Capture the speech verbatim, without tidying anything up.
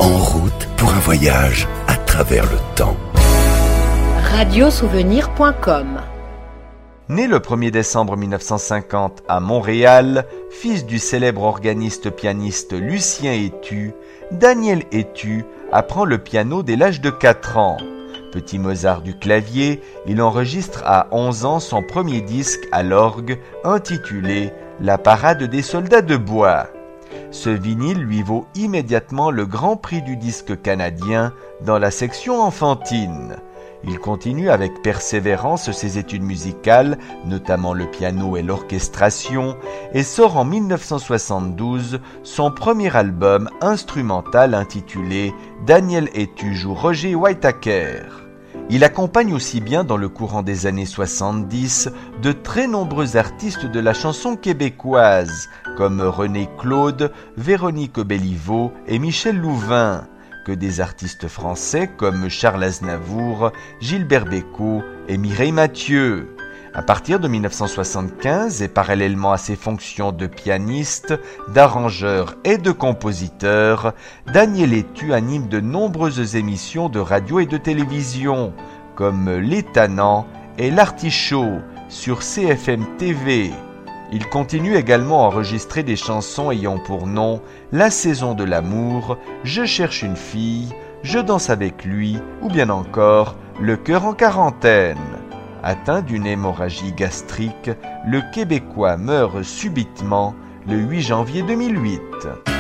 En route pour un voyage à travers le temps. radio souvenir point com. Né le premier décembre mille neuf cent cinquante à Montréal, fils du célèbre organiste-pianiste Lucien Hétu, Daniel Hétu apprend le piano dès l'âge de quatre ans. Petit Mozart du clavier, il enregistre à onze ans son premier disque à l'orgue intitulé « La parade des soldats de bois ». Ce vinyle lui vaut immédiatement le Grand Prix du disque canadien dans la section enfantine. Il continue avec persévérance ses études musicales, notamment le piano et l'orchestration, et sort en mille neuf cent soixante-douze son premier album instrumental intitulé « Daniel Hétu joue Roger Whittaker ». Il accompagne aussi bien dans le courant des années soixante-dix de très nombreux artistes de la chanson québécoise, comme René Claude, Véronique Béliveau et Michel Louvain, que des artistes français comme Charles Aznavour, Gilbert Bécaud et Mireille Mathieu. À partir de mille neuf cent soixante-quinze et parallèlement à ses fonctions de pianiste, d'arrangeur et de compositeur, Daniel Hétu anime de nombreuses émissions de radio et de télévision, comme Les Tannants et L'Artichaut sur C F M T V. Il continue également à enregistrer des chansons ayant pour nom La saison de l'amour, Je cherche une fille, Je danse avec lui ou bien encore Le cœur en quarantaine. Atteint d'une hémorragie gastrique, le Québécois meurt subitement le huit janvier deux mille huit.